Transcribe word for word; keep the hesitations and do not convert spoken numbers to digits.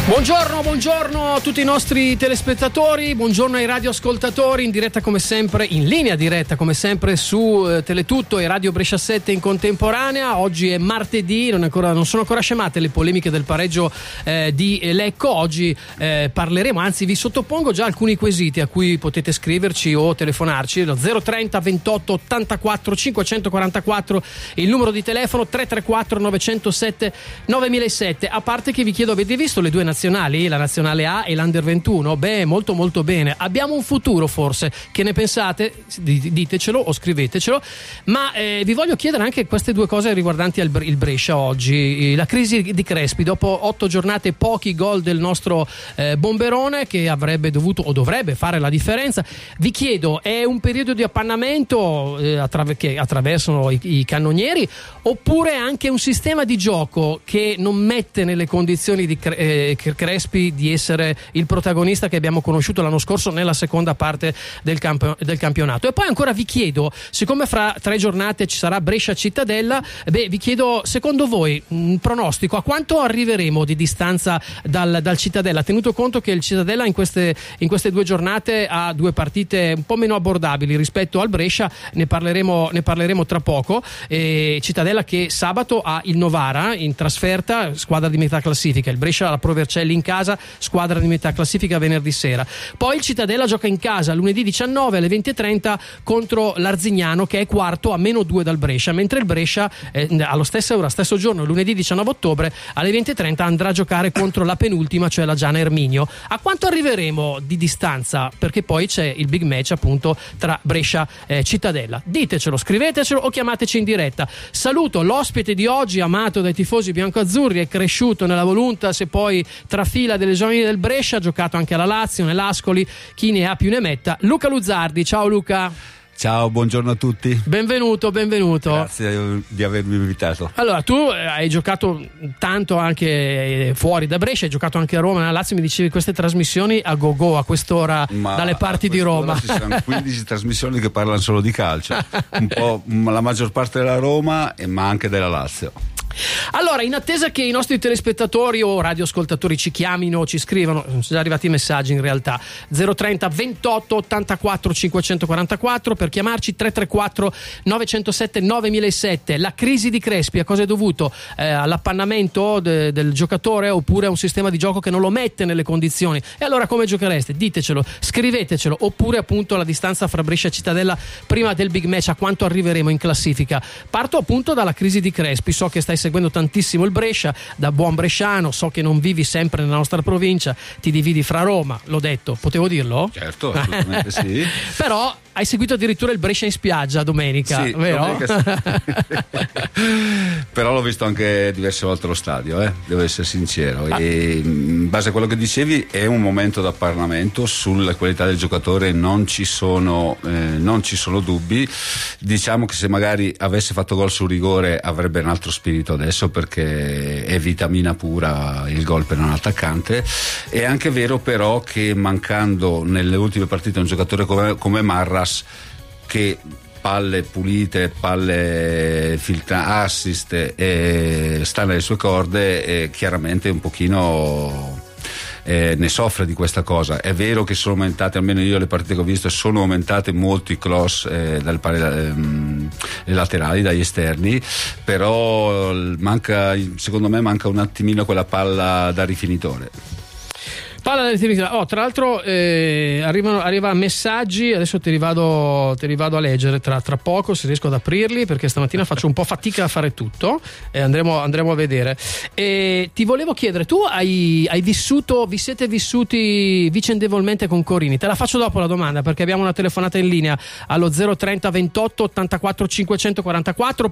Buongiorno, buongiorno a tutti i nostri telespettatori, buongiorno ai radioascoltatori in diretta come sempre, in linea diretta come sempre su eh, Teletutto e Radio Brescia sette in contemporanea. Oggi è martedì, non, è ancora, non sono ancora scemate le polemiche del pareggio eh, di Lecco. Oggi eh, parleremo, anzi vi sottopongo già alcuni quesiti a cui potete scriverci o telefonarci. Lo zero trenta ventotto ottantaquattro cinquecentoquarantaquattro il numero di telefono, tre tre quattro nove zero sette nove zero sette. A parte che vi chiedo, avete visto le due nazionali? La nazionale A e l'Under ventuno? Beh, molto molto bene. Abbiamo un futuro forse? Che ne pensate? Ditecelo o scrivetecelo. Ma eh, vi voglio chiedere anche queste due cose riguardanti il Brescia oggi. La crisi di Crespi, dopo otto giornate, pochi gol del nostro eh, bomberone che avrebbe dovuto o dovrebbe fare la differenza. Vi chiedo, è un periodo di appannamento eh, attraver- che attraversano i, i cannonieri, oppure anche un sistema di gioco che non mette nelle condizioni di eh, Crespi di essere il protagonista che abbiamo conosciuto l'anno scorso nella seconda parte del, camp- del campionato? E poi ancora vi chiedo, siccome fra tre giornate ci sarà Brescia Cittadella, beh, vi chiedo, secondo voi, un pronostico, a quanto arriveremo di distanza dal, dal Cittadella, tenuto conto che il Cittadella in queste, in queste due giornate ha due partite un po' meno abbordabili rispetto al Brescia. Ne parleremo, ne parleremo tra poco. E Cittadella che sabato ha il Novara in trasferta, squadra di metà classifica, il Brescia la Provercelli in casa, squadra di metà classifica, venerdì sera. Poi il Cittadella gioca in casa lunedì diciannove alle venti e trenta contro l'Arzignano, che è quarto a meno due dal Brescia, mentre il Brescia eh, allo stesso ora, stesso giorno, lunedì diciannove ottobre alle venti e trenta andrà a giocare contro la penultima, cioè la Giana Erminio. A quanto arriveremo di distanza? Perché poi c'è il big match appunto tra Brescia e eh, Cittadella. Ditecelo, scrivetecelo o chiamateci in diretta. Saluto l'ospite di oggi, amato dai tifosi biancoazzurri, è cresciuto nella Voluntas e poi trafila delle giovani del Brescia, ha giocato anche alla Lazio, nell'Ascoli, chi ne ha più ne metta. Luca Luzzardi, ciao Luca. Ciao, buongiorno a tutti. Benvenuto, benvenuto. Grazie di avermi invitato. Allora, tu hai giocato tanto anche fuori da Brescia, hai giocato anche a Roma, nella Lazio, mi dicevi queste trasmissioni a go-go a quest'ora ma dalle parti di Roma. Ci sono quindici trasmissioni che parlano solo di calcio, un po' la maggior parte della Roma ma anche della Lazio. Allora, in attesa che i nostri telespettatori o radioascoltatori ci chiamino o ci scrivano, sono già arrivati i messaggi in realtà, zero trenta ventotto ottantaquattro cinquecentoquarantaquattro, per chiamarci tre tre quattro nove zero sette nove zero sette. La crisi di Crespi a cosa è dovuto? Eh, all'appannamento de- del giocatore, oppure a un sistema di gioco che non lo mette nelle condizioni? E allora come giochereste? Ditecelo, scrivetecelo. Oppure appunto la distanza fra Brescia e Cittadella prima del big match, a quanto arriveremo in classifica? Parto appunto dalla crisi di Crespi. So che stai seguendo tantissimo il Brescia, da buon bresciano, so che non vivi sempre nella nostra provincia, ti dividi fra Roma, l'ho detto, potevo dirlo? Certo, assolutamente sì. Però hai seguito addirittura il Brescia in spiaggia domenica, sì, vero? Domenica sì. Però l'ho visto anche diverse volte allo stadio, eh? Devo essere sincero. Ah. E in base a quello che dicevi è un momento da Parlamento, sulla qualità del giocatore non ci sono, eh, non ci sono dubbi. Diciamo che se magari avesse fatto gol su rigore avrebbe un altro spirito adesso, perché è vitamina pura il gol per un attaccante. È anche vero però che mancando nelle ultime partite un giocatore come, come Marra, che palle pulite, palle filtra, assist e sta nelle sue corde, e chiaramente un pochino eh, ne soffre di questa cosa. È vero che sono aumentate, almeno io le partite che ho visto, sono aumentate molto i cross eh, dal pare, ehm, laterali, dagli esterni, però manca, secondo me manca un attimino quella palla da rifinitore. Palla del oh, tra l'altro eh, arrivano arriva messaggi, adesso te li vado, te li vado a leggere tra, tra poco, se riesco ad aprirli, perché stamattina faccio un po' fatica a fare tutto e andremo, andremo a vedere. E ti volevo chiedere, tu hai, hai vissuto, vi siete vissuti vicendevolmente con Corini? Te la faccio dopo la domanda, perché abbiamo una telefonata in linea allo zero trenta ventotto ottantaquattro cinquecentoquarantaquattro.